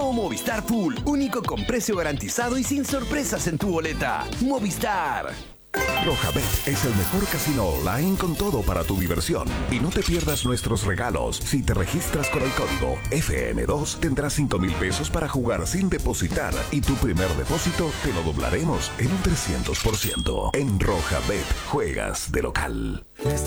Nuevo Movistar Full, único con precio garantizado y sin sorpresas en tu boleta. Movistar. Rojabet es el mejor casino online con todo para tu diversión. Y no te pierdas nuestros regalos. Si te registras con el código FN2, tendrás 5,000 pesos para jugar sin depositar. Y tu primer depósito te lo doblaremos en un 300%. En Rojabet, juegas de local.